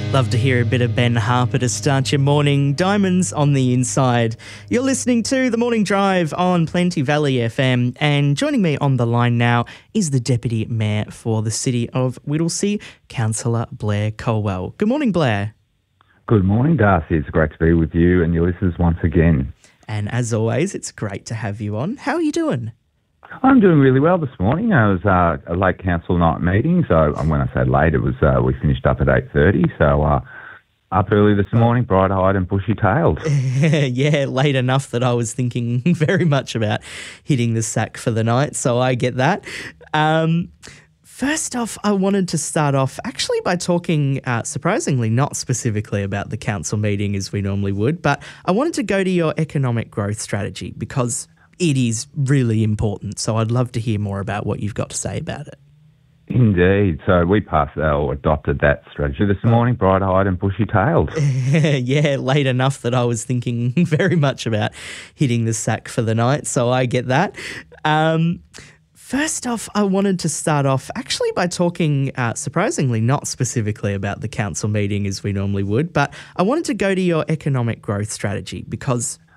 Love to hear a bit of Ben Harper to start your morning. Diamonds on the inside. You're listening to The Morning Drive on Plenty Valley FM, and joining me on the line now is the Deputy Mayor for the City of Whittlesea, Councillor Blair Colwell. Good morning, Blair. Good morning, Darcy. It's great to be with you and your listeners once again. And as always, it's great to have you on. How are you doing? I'm doing really well this morning. I was a late council night meeting, so when I say late, it was we finished up at 8:30, so up early this morning, bright-eyed and bushy-tailed. Yeah, late enough that I was thinking very much about hitting the sack for the night, so I get that. First off, I wanted to start off actually by talking, surprisingly, not specifically about the council meeting as we normally would, but I wanted to go to your economic growth strategy because it is really important. So I'd love to hear more about what you've got to say about it. Indeed. So we adopted that strategy this morning, bright-eyed and bushy-tailed. Yeah, late enough that I was thinking very much about hitting the sack for the night, so I get that. First off, I wanted to start off actually by talking, surprisingly, not specifically about the council meeting as we normally would, but I wanted to go to your economic growth strategy because